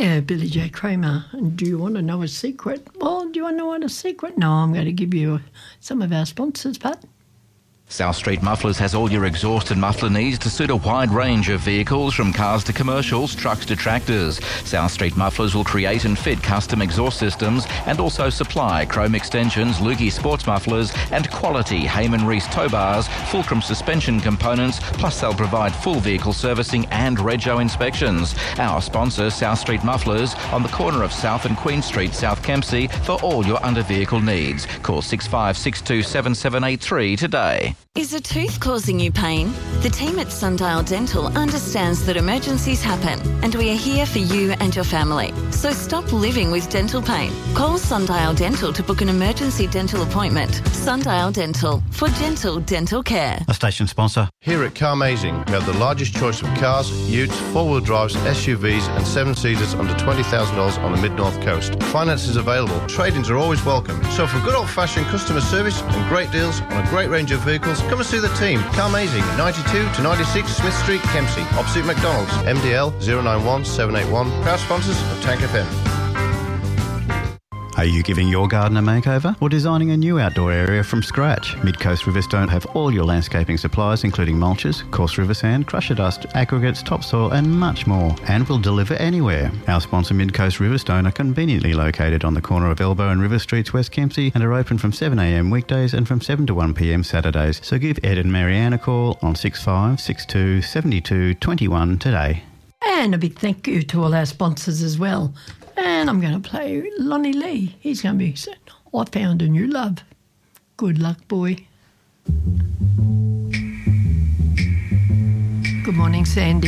Yeah, Billy J. Kramer. And do you want to know a secret? Well, do you want to know what a secret? No, I'm going to give you some of our sponsors, Pat. South Street Mufflers has all your exhaust and muffler needs to suit a wide range of vehicles, from cars to commercials, trucks to tractors. South Street Mufflers will create and fit custom exhaust systems and also supply chrome extensions, Lukey sports mufflers and quality Heyman Reese tow bars, Fulcrum suspension components, plus they'll provide full vehicle servicing and rego inspections. Our sponsor, South Street Mufflers, on the corner of South and Queen Street, South Kempsey, for all your under vehicle needs. Call 6562 7783 today. Is a tooth causing you pain? The team at Sundial Dental understands that emergencies happen, and we are here for you and your family. So stop living with dental pain. Call Sundial Dental to book an emergency dental appointment. Sundial Dental, for gentle dental care. A station sponsor. Here at Carmazing, we have the largest choice of cars, utes, four-wheel drives, SUVs and seven-seaters under $20,000 on the Mid-North Coast. Finance is available. Trade-ins are always welcome. So for good old-fashioned customer service and great deals on a great range of vehicles, come and see the team. Carmazing, 92 to 96 Smith Street, Kempsey, opposite McDonald's. MDL 091 781. Proud sponsors of Tank FM. Are you giving your garden a makeover or designing a new outdoor area from scratch? Mid-Coast Riverstone have all your landscaping supplies, including mulches, coarse river sand, crusher dust, aggregates, topsoil and much more, and will deliver anywhere. Our sponsor Mid-Coast Riverstone are conveniently located on the corner of Elbow and River Streets, West Kempsey, and are open from 7am weekdays and from 7 to 1pm Saturdays. So give Ed and Marianne a call on 6562 72 21 today. And a big thank you to all our sponsors as well. And I'm going to play Lonnie Lee. He's going to be saying, I found a new love. Good luck, boy. Good morning, Sandy.